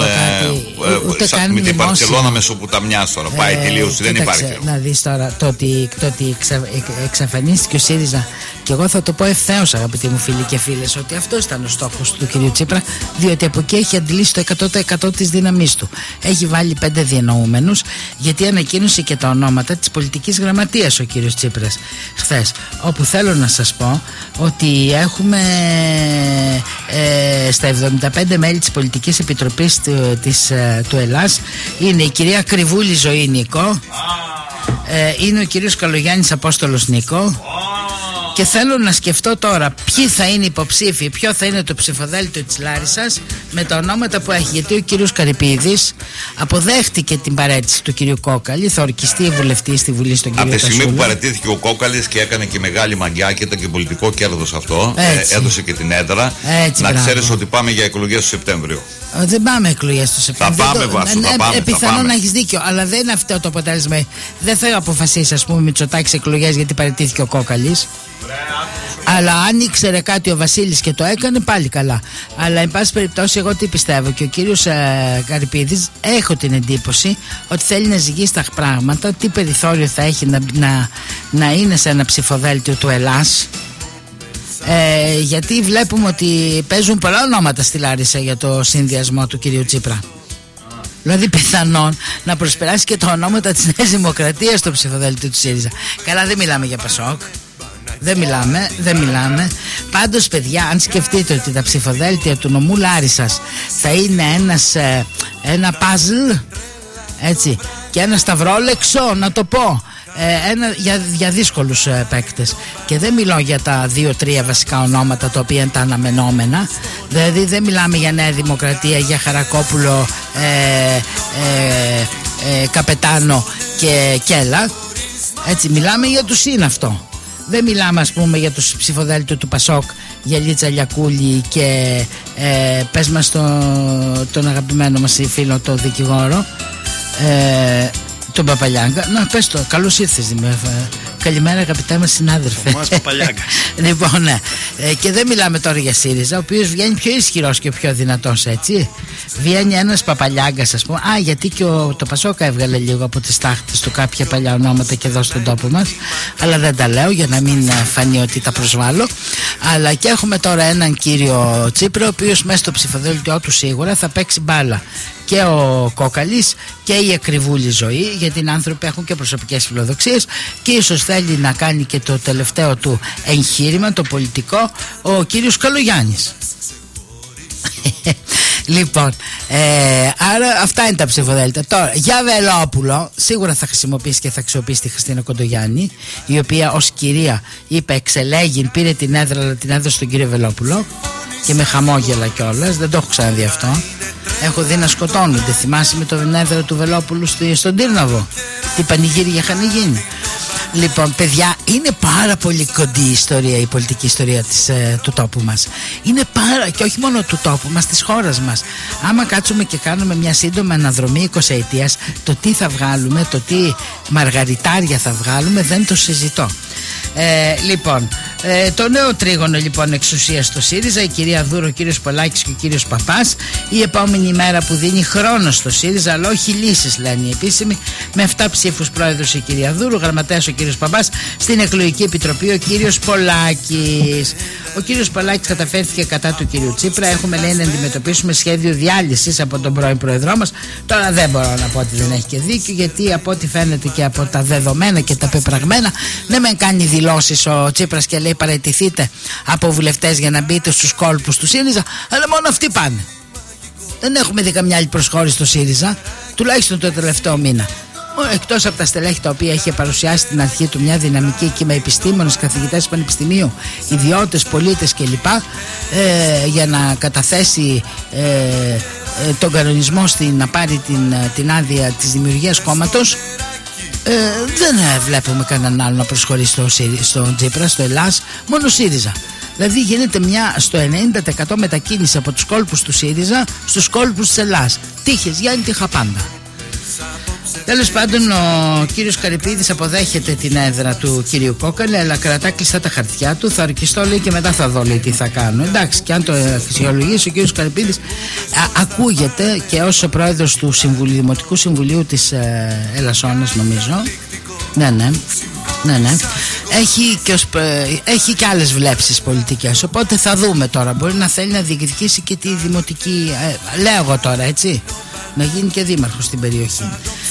ε, με την Παρσελώνα Μεσοπουταμιάς τώρα. Πάει ε, τελείως, δεν υπάρχει. Να δεις τώρα το ότι, το ότι εξα, εξαφανίστηκε ο ΣΥΡΙΖΑ, και εγώ θα το πω ευθέως, αγαπητοί μου φίλοι και φίλες, ότι αυτός ήταν ο στόχος του κυρίου Τσίπρα, διότι από εκεί έχει αντιλήσει το εκατό τοις εκατό της δύναμής του. Έχει βάλει πέντε διανοούμενους, γιατί ανακοίνωσε και τα ονόματα της πολιτικής γραμματείας ο κύριος Τσίπρας χθες, όπου θέλω να σας πω ότι έχουμε ε, στα εβδομήντα πέντε μέλη της Πολιτικής Επιτροπής του, της, του Ελλάς είναι η κυρία Κρυβούλη Ζωή Νίκο, ε, είναι ο κύριος Καλογιάννης Απόστολος Νίκο, και θέλω να σκεφτώ τώρα ποιοι θα είναι υποψήφοι, ποιο θα είναι το ψηφοδέλτιο της Λάρισσας με τα ονόματα που έχει. Γιατί ο κύριος Καρυπίδης αποδέχτηκε την παρέτηση του κυρίου Κόκαλη, θα ορκιστεί βουλευτή στη Βουλή στον κύριο Κασούλη. Από τη στιγμή που παραιτήθηκε ο Κόκαλης και έκανε και μεγάλη μαγκιά και ήταν και πολιτικό κέρδος αυτό, ε, έδωσε και την έδρα. Έτσι, να ξέρεις ότι πάμε για εκλογές το Σεπτέμβριο. Δεν πάμε εκλογές το Σεπτέμβριο. Θα πάμε, Βάσο, θα πάμε. Πιθανόν να έχεις δίκιο, αλλά δεν είναι αυτό το αποτέλεσμα. Δεν θα αποφασίσει, ας πούμε, Μητσοτάκης εκλογές γιατί παραιτήθηκε ο Κόκαλης. Αλλά αν ήξερε κάτι ο Βασίλης και το έκανε, πάλι καλά. Αλλά εν πάση περιπτώσει, εγώ τι πιστεύω, και ο κύριος ε, Καρυπίδης, έχω την εντύπωση ότι θέλει να ζυγίσει τα πράγματα, τι περιθώριο θα έχει να, να, να είναι σε ένα ψηφοδέλτιο του Ελλάς. Ε, γιατί βλέπουμε ότι παίζουν πολλά ονόματα στη Λάρισα για το συνδυασμό του κυρίου Τσίπρα. Δηλαδή πιθανόν να προσπεράσει και τα ονόματα της Νέας Δημοκρατίας στο ψηφοδέλτιο του ΣΥΡΙΖΑ. Καλά, δεν μιλάμε για Πασόκ. Δεν μιλάμε, δεν μιλάμε. Πάντως, παιδιά, αν σκεφτείτε ότι τα ψηφοδέλτια του νομού Λάρισσας θα είναι ένας, ε, ένα παζλ, έτσι, και ένα σταυρόλεξο, να το πω, ε, ένα, για, για δύσκολους ε, παίκτες. Και δεν μιλώ για τα δύο-τρία βασικά ονόματα τα οποία είναι τα αναμενόμενα. Δηλαδή δεν μιλάμε για Νέα Δημοκρατία, για Χαρακόπουλο, ε, ε, ε, Καπετάνο και Κέλα. Έτσι μιλάμε για τους είναι αυτό. Δεν μιλάμε ας πούμε για τους ψηφοδέλτιο του Πασόκ, για Λίτσα Λιακούλη και ε, πες μας το, τον αγαπημένο μας φίλο το δικηγόρο, ε, τον Παπαλιάγκα. Να πες το, καλώς ήρθες Δημήτρη. Καλημέρα αγαπητά μας συνάδελφε. Λοιπόν, ναι. ε, και δεν μιλάμε τώρα για ΣΥΡΙΖΑ, ο οποίος βγαίνει πιο ισχυρός και πιο δυνατός, έτσι. Βγαίνει ένας Παπαλιάγκας, ας πούμε. Α, γιατί και ο, το Πασόκα έβγαλε λίγο από τις τάχτες του κάποια παλιά ονόματα και εδώ στον τόπο μας. Αλλά δεν τα λέω για να μην φανεί ότι τα προσβάλλω. Αλλά και έχουμε τώρα έναν κύριο Τσίπρα, ο οποίος μέσα στο ψηφοδέλτιό του σίγουρα θα παίξει μπάλα. Και ο Κόκαλης και η ακριβούλη ζωή, γιατί οι άνθρωποι έχουν και προσωπικές φιλοδοξίες και ίσως θέλει να κάνει και το τελευταίο του εγχείρημα, το πολιτικό, ο κύριος Καλογιάννης. Λοιπόν, ε, άρα αυτά είναι τα ψηφοδέλτια. Τώρα, για Βελόπουλο, σίγουρα θα χρησιμοποιήσει και θα αξιοποιήσει τη Χριστίνα Κοντογιάννη, η οποία ως κυρία είπε εξελέγει, πήρε την έδρα, αλλά την έδωσε στον κύριο Βελόπουλο και με χαμόγελα κιόλας. Δεν το έχω ξαναδεί αυτό. Έχω δει να σκοτώνονται. Θυμάσαι με το έδρα του Βελόπουλου στον Τύρναβο, τι πανηγύρια είχαν γίνει. Λοιπόν, παιδιά, είναι πάρα πολύ κοντή η ιστορία, η πολιτική ιστορία της, ε, του τόπου μας. Είναι πάρα, και όχι μόνο του τόπου μας, της χώρας μας. Άμα κάτσουμε και κάνουμε μια σύντομη αναδρομή εικοσαετίας, το τι θα βγάλουμε, το τι μαργαριτάρια θα βγάλουμε, δεν το συζητώ. Ε, λοιπόν, ε, το νέο τρίγωνο λοιπόν εξουσία στο ΣΥΡΙΖΑ, η κυρία Δούρο, ο κύριος Πολάκης και ο κύριος Παπάς. Η επόμενη μέρα που δίνει χρόνο στο ΣΥΡΙΖΑ, αλλά όχι λύσεις, λένε οι επίσημοι. Με επτά ψήφους πρόεδρος η κυρία Δούρο, γραμματέας ο κύριος Παπάς, στην εκλογική επιτροπή ο κύριος Πολάκης. Ο κύριος Πολάκης καταφέρθηκε κατά του κύριου Τσίπρα. Έχουμε, λέει, να αντιμετωπίσουμε σχέδιο διάλυσης από τον πρώην πρόεδρό μας. Τώρα δεν μπορώ να πω ότι δεν έχει και δίκιο, γιατί από ό,τι φαίνεται και από τα δεδομένα και τα πεπραγμένα, ναι, μεν κάνει δηλώσεις ο Τσίπρας και λέει παραιτηθείτε από βουλευτές για να μπείτε στους κόλπους του ΣΥΡΙΖΑ, αλλά μόνο αυτοί πάνε. Δεν έχουμε δει καμιά άλλη προσχώρηση στο ΣΥΡΙΖΑ, τουλάχιστον το τελευταίο μήνα. Εκτός από τα στελέχη τα οποία είχε παρουσιάσει στην αρχή του μια δυναμική εκεί με επιστήμονες, καθηγητές πανεπιστημίου, ιδιώτες, πολίτες κλπ. Ε, για να καταθέσει ε, ε, τον κανονισμό στην, να πάρει την, την άδεια της δημιουργίας κόμματος. Ε, δεν ε, βλέπουμε κανέναν άλλο να προσχωρήσει στο, στο Τσίπρα, στο Ελλάς, μόνο ΣΥΡΙΖΑ. Δηλαδή γίνεται μια στο ενενήντα τοις εκατό μετακίνηση από τους κόλπους του ΣΥΡΙΖΑ στους κόλπους της Ελλάς. Τύχες Γιάννη, τύχα πάντα. Τέλος πάντων, ο κύριος Καρυπίδης αποδέχεται την έδρα του κυρίου Κόκαλη, αλλά κρατά κλειστά τα χαρτιά του. Θα ορκιστώ, λέει, και μετά θα δω, λέει, τι θα κάνω. Εντάξει, και αν το αξιολογήσει ο κύριος Καρυπίδης, α, ακούγεται και ως ο πρόεδρος του Συμβουλίου, Δημοτικού Συμβουλίου της ε, Ελασσόνας, νομίζω. Ναι, ναι. Ναι, ναι. Έχει και, ως, ε, έχει και άλλες βλέψεις πολιτικές. Οπότε θα δούμε τώρα. Μπορεί να θέλει να διεκδικήσει και τη δημοτική. Ε, λέω εγώ τώρα, έτσι. Να γίνει και δήμαρχος στην περιοχή.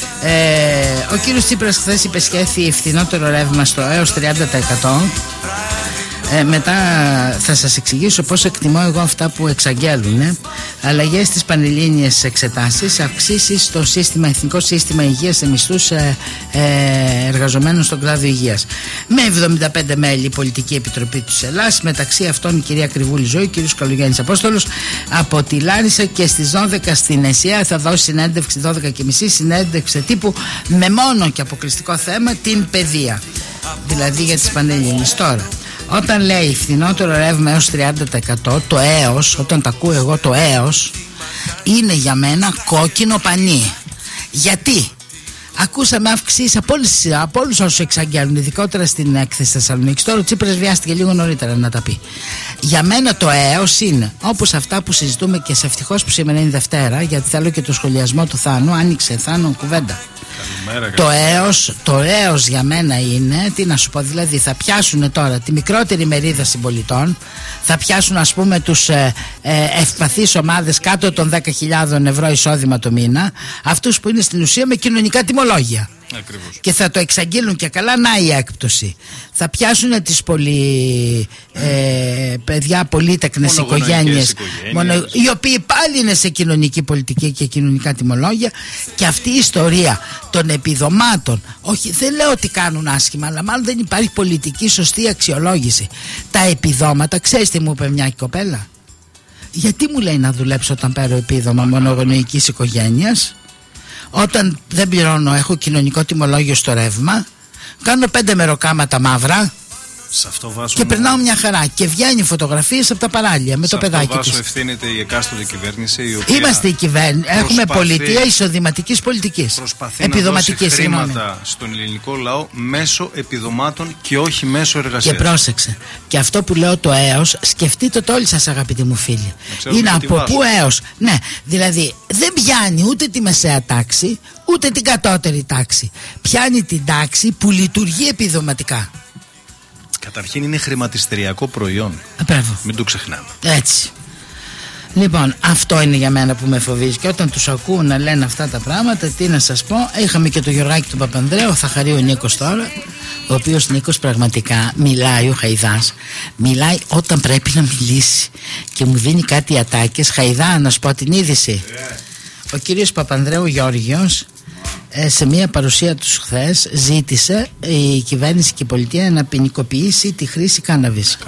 Ε, ο κύριος Τσίπρας χθες υπεσχέθη φθηνότερο ρεύμα στο έως τριάντα τοις εκατό. Ε, μετά θα σας εξηγήσω πώς εκτιμώ εγώ αυτά που εξαγγέλουν. Ε. Αλλαγές στις πανελλήνιες εξετάσεις, αυξήσεις στο σύστημα, εθνικό σύστημα υγείας σε μισθούς ε, ε, εργαζομένων στον κλάδο υγείας. Με εβδομήντα πέντε μέλη η Πολιτική Επιτροπή της Ελλάς, μεταξύ αυτών η κυρία Ακριβούλη Ζωή, ο κύριος Καλογιάννης Απόστολος από τη Λάρισα, και στις δώδεκα στην ΕΣΥΑ θα δώσει συνέντευξη, δώδεκα και μισή συνέντευξη τύπου, με μόνο και αποκλειστικό θέμα την παιδεία. Δηλαδή για τις πανελλήνιες. Τώρα, όταν λέει φθηνότερο ρεύμα έως τριάντα τοις εκατό, το έως, όταν τα ακούω εγώ το έως, είναι για μένα κόκκινο πανί. Γιατί ακούσαμε αυξήσεις από, από όλους όσους εξαγγέλνουν, ειδικότερα στην έκθεση Θεσσαλονίκης. Τώρα ο Τσίπρας βιάστηκε λίγο νωρίτερα να τα πει. Για μένα το έως είναι όπως αυτά που συζητούμε, και σε ευτυχώς που σήμερα είναι Δευτέρα, γιατί θέλω και το σχολιασμό του Θάνου. Άνοιξε, Θάνο, κουβέντα. Καλημέρα, το έως, το έως για μένα είναι, τι να σου πω, δηλαδή θα πιάσουν τώρα τη μικρότερη μερίδα συμπολιτών, θα πιάσουν, ας πούμε, τους ε, ε, ευπαθείς ομάδες κάτω των δέκα χιλιάδες ευρώ εισόδημα το μήνα, αυτούς που είναι στην ουσία με κοινωνικά τιμολόγια. Ακριβώς. Και θα το εξαγγείλουν και καλά, να η έκπτωση. Θα πιάσουν τις πολύ ε, παιδιά, πολύτεκνες οικογένειες, μονο, οι οποίοι πάλι είναι σε κοινωνική πολιτική και κοινωνικά τιμολόγια. Και αυτή η ιστορία των επιδομάτων, όχι, δεν λέω ότι κάνουν άσχημα, αλλά μάλλον δεν υπάρχει πολιτική σωστή αξιολόγηση. Τα επιδόματα, ξέρεις τι μου είπε μια κοπέλα? Γιατί μου λέει να δουλέψω όταν παίρνω επίδομα μονογονεϊκής οικογένειας? Όταν δεν πληρώνω, έχω κοινωνικό τιμολόγιο στο ρεύμα, κάνω πέντε μεροκάματα μαύρα. Σε αυτό βάσο και περνάω μια χαρά. Και βγαίνει φωτογραφίες από τα παράλια με το παιδάκι της. Σε αυτό βάσο ευθύνεται η εκάστοτε κυβέρνηση, η οποία είμαστε η κυβέρνηση. Έχουμε πολιτεία εισοδηματικής πολιτικής. Προσπαθεί επιδοματικής, να δώσει χρήματα στον ελληνικό λαό μέσω επιδομάτων και όχι μέσω εργασίας. Και πρόσεξε. Και αυτό που λέω το έως, σκεφτείτε το όλοι σας, αγαπητοί μου φίλοι. Είναι από πού έως. Ναι, δηλαδή δεν πιάνει ούτε τη μεσαία τάξη, ούτε την κατώτερη τάξη. Πιάνει την τάξη που λειτουργεί επιδοματικά. Καταρχήν είναι χρηματιστηριακό προϊόν. Μπράβο. Μην το ξεχνάμε. Έτσι. Λοιπόν, αυτό είναι για μένα που με φοβίζει. Και όταν τους ακούω να λένε αυτά τα πράγματα, τι να σας πω. Είχαμε και το Γιωργάκη του Παπανδρέου, θα χαρεί ο Νίκος τώρα. Ο οποίος Νίκος πραγματικά μιλάει, ο Χαϊδάς. Μιλάει όταν πρέπει να μιλήσει. Και μου δίνει κάτι ατάκες. Χαϊδά, να σου πω την είδηση. Yeah. Ο κύριος Παπανδρέου Γιώργιος, σε μια παρουσία τους χθες, ζήτησε η κυβέρνηση και η πολιτεία να ποινικοποιήσει τη χρήση κάναβης.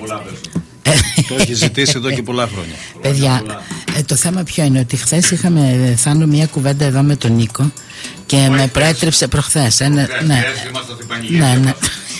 Το έχει ζητήσει εδώ και πολλά χρόνια. Παιδιά, ε, το θέμα ποιο είναι, ότι χθες είχαμε Θάνο μια κουβέντα εδώ με τον Νίκο και με προέτρεψε προχθές. Ε, ναι, ναι, ναι, ναι.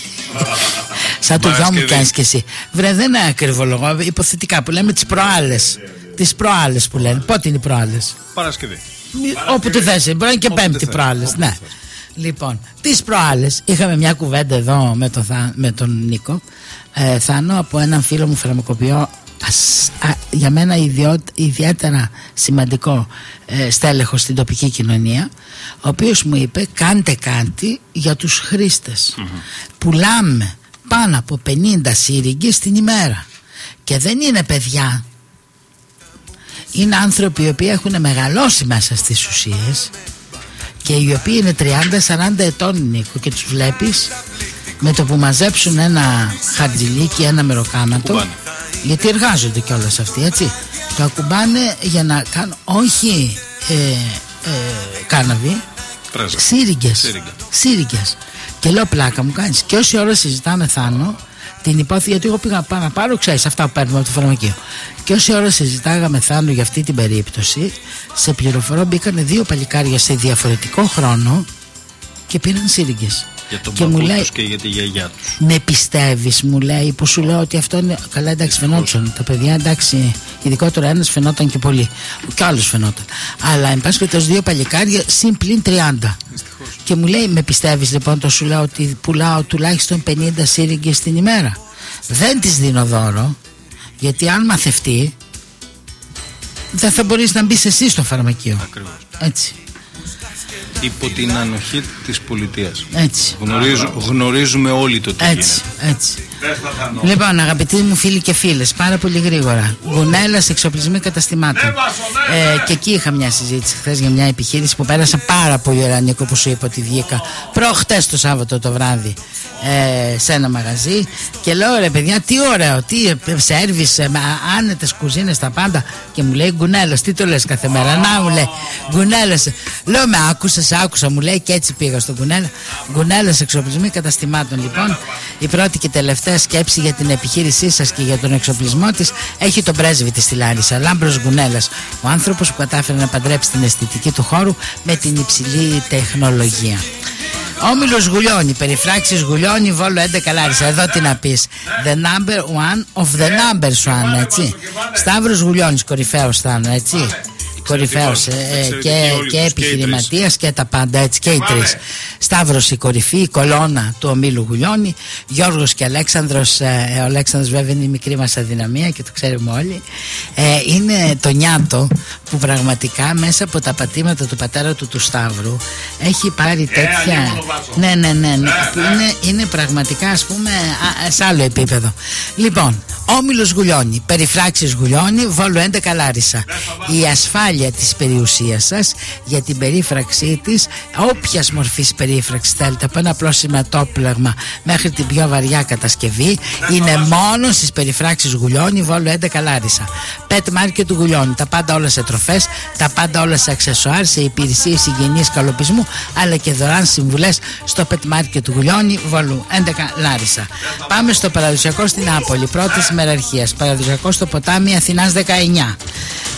Σαν το γιο μου κάνεις και εσύ. Βρε, δεν είναι ακριβολογώ, υποθετικά που λέμε τις προάλλες. Τις προάλλες που λένε. Πότε είναι οι προάλλες? Παρασκευή. Όπου τη θέση, μπορεί να είναι και πέμπτη προάλλες. Ναι. Λοιπόν, τις προάλλες είχαμε μια κουβέντα εδώ με τον, Θα... με τον Νίκο ε, Θάνο, από έναν φίλο μου φαρμακοποιό, ας, α, για μένα ιδιό, ιδιαίτερα σημαντικό ε, στέλεχος στην τοπική κοινωνία, ο οποίος μου είπε κάντε κάτι για τους χρήστες. Mm-hmm. Πουλάμε πάνω από πενήντα σύριγγες την ημέρα και δεν είναι παιδιά. Είναι άνθρωποι οι οποίοι έχουν μεγαλώσει μέσα στις ουσίες και οι οποίοι είναι τριάντα σαράντα ετών, Νίκο, και τους βλέπεις με το που μαζέψουν ένα χαρτζιλίκι, ένα μεροκάματο, γιατί εργάζονται κιόλας αυτοί, έτσι, το ακουμπάνε για να κάνουν όχι ε, ε, κάναβη, σύριγγες, σύριγγες. Και λέω πλάκα μου κάνεις. Και όση ώρα συζητάμε, Θάνο, την υπόθεση, γιατί εγώ πήγα να πάρω, ξέρεις, αυτά που παίρνουμε από το φαρμακείο. Και όση ώρα συζητάγαμε, Θάνο, για αυτή την περίπτωση, σε πληροφορώ μπήκανε δύο παλικάρια σε διαφορετικό χρόνο και πήραν σύριγγες. Για τον παππού τους και για τη γιαγιά τους. Με πιστεύεις, μου λέει, που σου λέω ότι αυτό είναι. Καλά, εντάξει, φαινόταν. Τα παιδιά, εντάξει, ειδικότερα ένας φαινόταν και πολύ. Και άλλος φαινόταν. Αλλά, εν πάση περιπτώσει, δύο παλικάρια συν πλην τριάντα. Δυστυχώς. Και μου λέει, με πιστεύεις λοιπόν, το σου λέω ότι πουλάω τουλάχιστον πενήντα σύριγγες την ημέρα. Δεν τις δίνω δώρο, γιατί αν μαθευτεί, δεν θα μπορείς να μπεις εσύ στο φαρμακείο. Ακριβώς. Έτσι. Υπό την ανοχή της πολιτείας. Έτσι. Γνωρίζουμε, γνωρίζουμε όλοι το τι έτσι, γίνεται. Έτσι. Λοιπόν, αγαπητοί μου φίλοι και φίλες, πάρα πολύ γρήγορα. Γουνέλας, εξοπλισμοί καταστημάτων. Ε, και εκεί είχα μια συζήτηση χθες για μια επιχείρηση που πέρασα πάρα πολύ ωραία, Νίκο, που σου είπα ότι βγήκα προχτές το Σάββατο το βράδυ ε, σε ένα μαγαζί και λέω, ρε παιδιά, τι ωραίο, τι σέρβις, ε, άνετες κουζίνες, τα πάντα. Και μου λέει, Γκουνέλας, τι το λες κάθε μέρα? Να, μου λέει, Γκουνέλας. Λέω, με άκουσες, άκουσα, μου λέει, και έτσι πήγα στον Γκουνέλα. Γκουνέλας, εξοπλισμοί καταστημάτων. Λοιπόν, η πρώτη και τελευταία σκέψη για την επιχείρησή σας και για τον εξοπλισμό της έχει τον πρέσβη της στη Λάρισα, Λάμπρος Γκουνέλας, ο άνθρωπος που κατάφερε να παντρέψει την αισθητική του χώρου με την υψηλή τεχνολογία. Όμιλος Γουλιώνη, περιφράξεις Γουλιώνη, Βόλο έντεκα Λάρισα. Εδώ τι να πεις, the number one of the numbers one, έτσι. Σταύρος Γουλιώνης, κορυφαίος θα είναι, έτσι. Κορυφαίος ε, και, και επιχειρηματίας και, και τα πάντα, έτσι, και οι τρεις. Σταύρος η κορυφή, η κολόνα του ομίλου Γουλιώνη. Γιώργος και Αλέξανδρος, ε, ο Αλέξανδρος βέβαια είναι η μικρή μας αδυναμία και το ξέρουμε όλοι. ε, Είναι το νιάτο που πραγματικά μέσα από τα πατήματα του πατέρα του του Σταύρου έχει πάρει τέτοια ε, ναι ναι ναι, ναι που είναι, είναι πραγματικά, ας πούμε, α, σε άλλο επίπεδο. Λοιπόν, Όμιλος Γουλιώνη, περιφράξεις Γουλιώνη, Βόλο έντεκα Λάρισα. Η ασφάλεια της περιουσίας σας για την περίφραξή της, όποιας μορφής περίφραξη θέλετε, από ένα απλό σηματόπλαγμα μέχρι την πιο βαριά κατασκευή, είναι μόνο στις περιφράξεις Γουλιώνη, Βόλο έντεκα Λάρισα. Pet Market του Γουλιώνη, τα πάντα όλα σε τροφές, τα πάντα όλα σε αξεσουάρ, σε υπηρεσίες υγιεινής καλοπισμού, αλλά και δωρεάν συμβουλές στο Pet Market του Γουλιώνη, Βόλου έντεκα Λάρισα. Πάμε στο παραδοσιακό στην Νάπολη, πρώτης ημεραρχίας, παραδοσιακό στο ποτάμι Αθηνάς δεκαεννιά.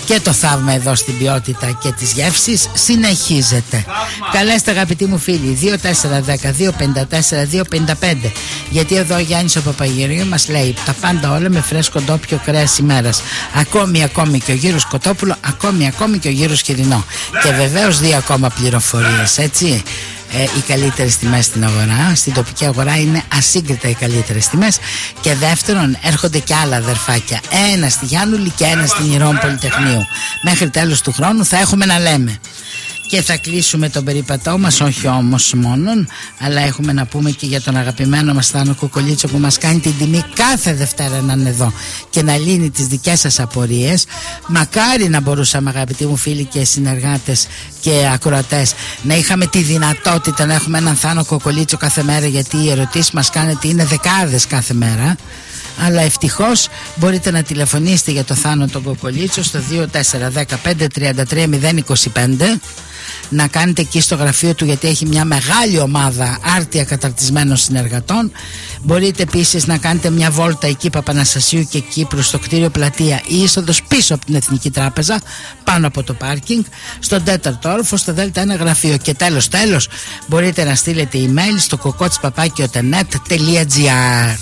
Και το θαύμα εδώ στην ποιότητα και τις γεύσεις συνεχίζεται. Καλέστε αγαπητοί μου φίλοι, δύο τέσσερα ένα μηδέν δύο πέντε τέσσερα δύο πέντε πέντε. Γιατί εδώ ο Γιάννης ο Παπαγεωργίου μας λέει τα πάντα όλα με φρέσκο ντόπιο κρέας ημέρας. Ακόμη ακόμη και ο γύρος Κοτόπουλο, ακόμη ακόμη και ο γύρος Χοιρινό. Και βεβαίως δύο ακόμα πληροφορίες, έτσι. Ε, οι καλύτερες τιμές στην αγορά, στην τοπική αγορά είναι ασύγκριτα οι καλύτερες τιμές. Και δεύτερον, έρχονται και άλλα αδερφάκια, ένα στη Γιάννουλη και ένα στην Ηρών Πολυτεχνείου. Μέχρι τέλος του χρόνου θα έχουμε να λέμε. Και θα κλείσουμε τον περιπατό μας, όχι όμως μόνον, αλλά έχουμε να πούμε και για τον αγαπημένο μας Θάνο Κοκολίτσο, που μας κάνει την τιμή κάθε Δευτέρα να είναι εδώ και να λύνει τις δικές σας απορίες. Μακάρι να μπορούσαμε, αγαπητοί μου φίλοι και συνεργάτες και ακροατές, να είχαμε τη δυνατότητα να έχουμε έναν Θάνο Κοκολίτσο κάθε μέρα, γιατί οι ερωτήσεις μας κάνετε είναι δεκάδες κάθε μέρα. Αλλά ευτυχώς μπορείτε να τηλεφωνήσετε για το Θάνο τον Κοκολίτσο στο δύο τέσσερα ένα πέντε τρία τρία μηδέν είκοσι πέντε, να κάνετε εκεί στο γραφείο του, γιατί έχει μια μεγάλη ομάδα άρτια καταρτισμένων συνεργατών. Μπορείτε επίσης να κάνετε μια βόλτα εκεί Παπαναστασίου και Κύπρου στο κτίριο Πλατεία, η είσοδος πίσω από την Εθνική Τράπεζα, πάνω από το πάρκινγκ, στον τέταρτο όροφο, στο Δέλτα ένα γραφείο. Και τέλος τέλος μπορείτε να στείλετε email στο κοκότσπαπάκι οτενετ τελεία τζι άρ.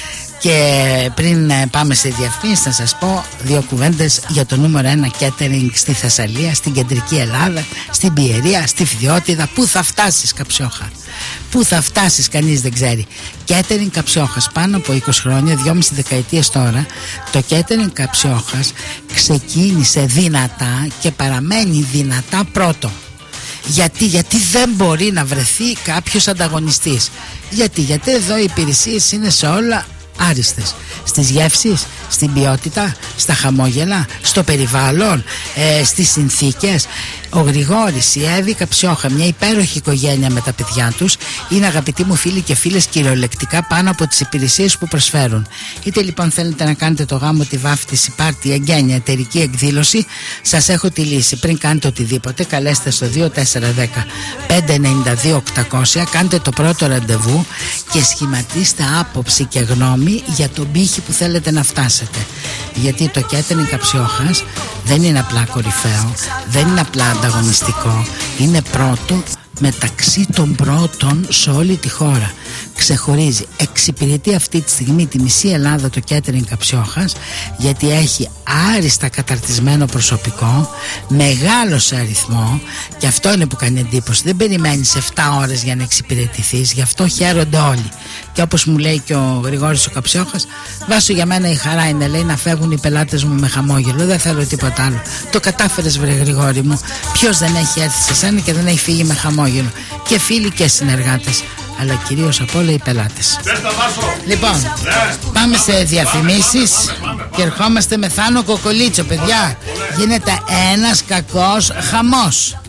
Και πριν πάμε σε διαφήμιση, να σας πω δύο κουβέντες για το νούμερο ένα catering στη Θεσσαλία, στην κεντρική Ελλάδα, στην Πιερία, στη Φθιώτιδα. Πού θα φτάσεις, Καψιόχα? Πού θα φτάσεις, κανείς δεν ξέρει. Catering Καψιόχας, πάνω από είκοσι χρόνια, δυόμιση δεκαετίες τώρα. Το catering Καψιόχας ξεκίνησε δυνατά και παραμένει δυνατά πρώτο. Γιατί, γιατί δεν μπορεί να βρεθεί κάποιος ανταγωνιστής. Γιατί, γιατί εδώ οι υπηρεσίες είναι σε όλα άριστες. Στις γεύσεις, στην ποιότητα, στα χαμόγελα, στο περιβάλλον, ε, στις συνθήκες. Ο Γρηγόρης, η Εύη Καψιόχα, μια υπέροχη οικογένεια με τα παιδιά τους, είναι αγαπητοί μου φίλοι και φίλες κυριολεκτικά πάνω από τις υπηρεσίες που προσφέρουν. Είτε λοιπόν θέλετε να κάνετε το γάμο, τη βάφτιση, πάρτι, εγγένεια, εταιρική εκδήλωση, σας έχω τη λύση. Πριν κάνετε οτιδήποτε, καλέστε στο δύο τέσσερα ένα μηδέν πέντε εννιά δύο οκτακόσια, κάντε το πρώτο ραντεβού και σχηματίστε άποψη και γνώμη για τον πύχη που θέλετε να φτάσετε. Γιατί το catering Καψιόχας δεν είναι απλά κορυφαίο, δεν είναι απλά ανταγωνιστικό, είναι πρώτο μεταξύ των πρώτων σε όλη τη χώρα. Ξεχωρίζει, εξυπηρετεί αυτή τη στιγμή τη μισή Ελλάδα το catering Καψιόχας, γιατί έχει άριστα καταρτισμένο προσωπικό, μεγάλο σε αριθμό, και αυτό είναι που κάνει εντύπωση. Δεν περιμένεις επτά ώρες για να εξυπηρετηθείς, γι' αυτό χαίρονται όλοι. Και όπως μου λέει και ο Γρηγόρης ο Καψιόχας, Βάσο, για μένα η χαρά είναι, λέει, να φεύγουν οι πελάτες μου με χαμόγελο. Δεν θέλω τίποτα άλλο. Το κατάφερες, βρε Γρηγόρη μου. Ποιος δεν έχει έρθει σε σένα και δεν έχει φύγει με χαμόγελο? Και φίλοι και συνεργάτες, αλλά κυρίως από όλα οι πελάτες. Λοιπόν, πάμε σε διαφημίσεις και ερχόμαστε με Θάνο Κοκολίτσο, παιδιά. Γίνεται ένας κακός χαμός.